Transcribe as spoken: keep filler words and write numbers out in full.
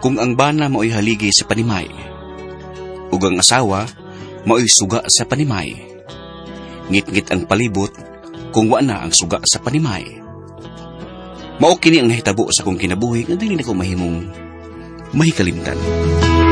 kung ang bana mao'y haligi sa panimay, ug ang asawa mao'y suga sa panimay. Ngit-ngit ang palibot kung wa na ang suga sa panimay. Mao kini ang nahitabo sa kong kinabuhi nga dili na ko mahimong mahikalimtan.